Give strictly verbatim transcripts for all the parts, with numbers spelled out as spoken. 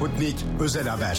Sputnik Özel Haber.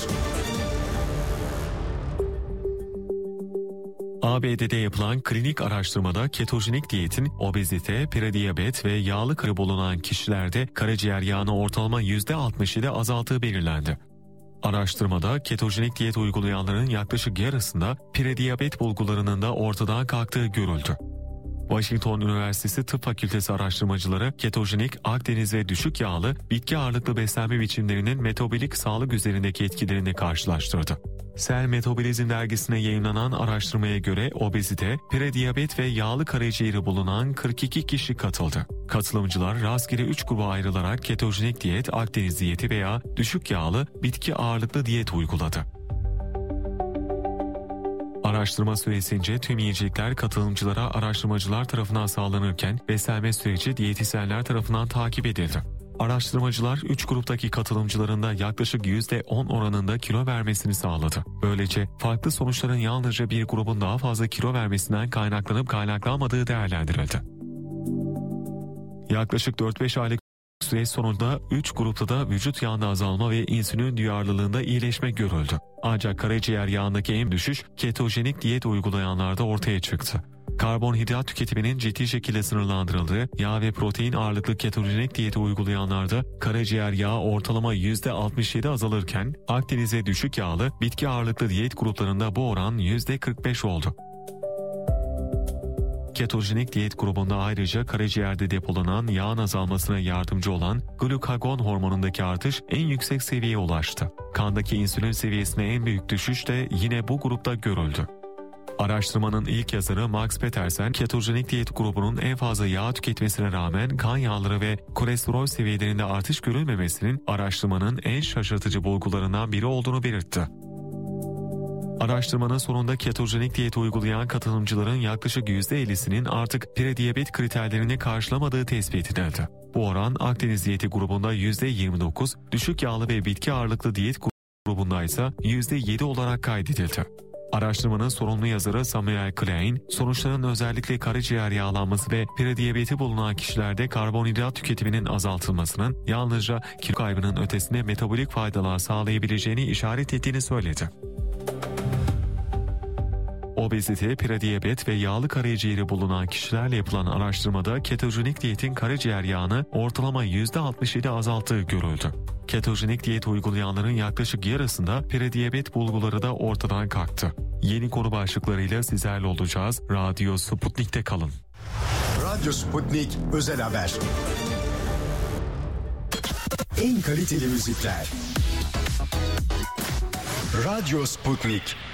A B D'de yapılan klinik araştırmada ketojenik diyetin obezite, prediyabet ve yağlı karı bulunan kişilerde karaciğer yağını ortalama yüzde altmış yedi azalttığı belirlendi. Araştırmada ketojenik diyet uygulayanların yaklaşık yarısında prediyabet bulgularının da ortadan kalktığı görüldü. Washington Üniversitesi Tıp Fakültesi araştırmacıları ketojenik, Akdeniz ve düşük yağlı bitki ağırlıklı beslenme biçimlerinin metabolik sağlık üzerindeki etkilerini karşılaştırdı. Cell Metabolism dergisine yayınlanan araştırmaya göre obezite, prediyabet ve yağlı karaciğeri bulunan kırk iki kişi katıldı. Katılımcılar rastgele üç gruba ayrılarak ketojenik diyet, Akdeniz diyeti veya düşük yağlı bitki ağırlıklı diyet uyguladı. Araştırma süresince tüm yiyecekler katılımcılara araştırmacılar tarafından sağlanırken beslenme süreci diyetisyenler tarafından takip edildi. Araştırmacılar üç gruptaki katılımcıların da yaklaşık yüzde on oranında kilo vermesini sağladı. Böylece farklı sonuçların yalnızca bir grubun daha fazla kilo vermesinden kaynaklanıp kaynaklanmadığı değerlendirildi. Yaklaşık dört beş aylık süreç sonunda üç grupta da vücut yağında azalma ve insülin duyarlılığında iyileşme görüldü. Ancak karaciğer yağındaki en düşüş ketojenik diyet uygulayanlarda ortaya çıktı. Karbonhidrat tüketiminin ciddi şekilde sınırlandırıldığı yağ ve protein ağırlıklı ketojenik diyeti uygulayanlarda karaciğer yağı ortalama yüzde altmış yedi azalırken Akdeniz'e düşük yağlı bitki ağırlıklı diyet gruplarında bu oran yüzde kırk beş oldu. Ketojenik diyet grubunda ayrıca karaciğerde depolanan yağın azalmasına yardımcı olan glukagon hormonundaki artış en yüksek seviyeye ulaştı. Kandaki insülin seviyesine en büyük düşüş de yine bu grupta görüldü. Araştırmanın ilk yazarı Max Petersen, ketojenik diyet grubunun en fazla yağ tüketmesine rağmen kan yağları ve kolesterol seviyelerinde artış görülmemesinin araştırmanın en şaşırtıcı bulgularından biri olduğunu belirtti. Araştırmanın sonunda ketojenik diyet uygulayan katılımcıların yaklaşık yüzde ellisinin artık prediyabet kriterlerini karşılamadığı tespit edildi. Bu oran Akdeniz diyeti grubunda yüzde yirmi dokuz, düşük yağlı ve bitki ağırlıklı diyet grubunda ise yüzde yedi olarak kaydedildi. Araştırmanın sorumlu yazarı Samuel Klein, sonuçların özellikle karaciğer yağlanması ve prediyabeti bulunan kişilerde karbonhidrat tüketiminin azaltılmasının yalnızca kilo kaybının ötesinde metabolik faydalar sağlayabileceğini işaret ettiğini söyledi. Obezite, prediyabet ve yağlı karaciğeri bulunan kişilerle yapılan araştırmada ketojenik diyetin karaciğer yağını ortalama yüzde altmış yedi azalttığı görüldü. Ketojenik diyet uygulayanların yaklaşık yarısında prediyabet bulguları da ortadan kalktı. Yeni konu başlıklarıyla sizlerle olacağız. Radyo Sputnik'te kalın. Radyo Sputnik Özel Haber. En kaliteli müzikler. Radyo Sputnik.